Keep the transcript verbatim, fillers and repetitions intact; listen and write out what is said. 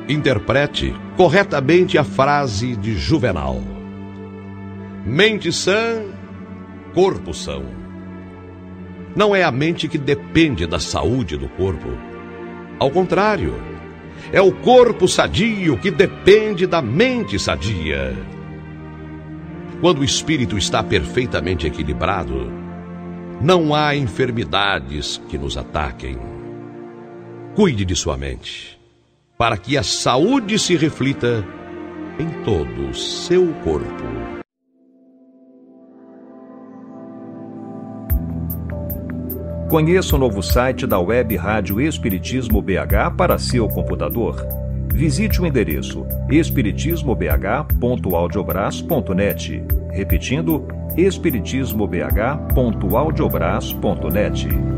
Interprete corretamente a frase de Juvenal: mente sã, corpo são. Não é a mente que depende da saúde do corpo. Ao contrário, é o corpo sadio que depende da mente sadia. Quando o espírito está perfeitamente equilibrado, não há enfermidades que nos ataquem. Cuide de sua mente, para que a saúde se reflita em todo o seu corpo. Conheça o novo site da Web Rádio Espiritismo B H para seu computador. Visite o endereço espiritismo b h ponto audiobras ponto net. Repetindo, espiritismo b h ponto audiobras ponto net.